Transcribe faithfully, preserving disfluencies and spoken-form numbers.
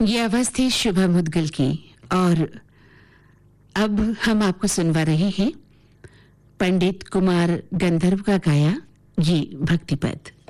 ये आवाज थी शुभा मुदगल की। और अब हम आपको सुनवा रहे हैं पंडित कुमार गंधर्व का गाया ये भक्ति पद।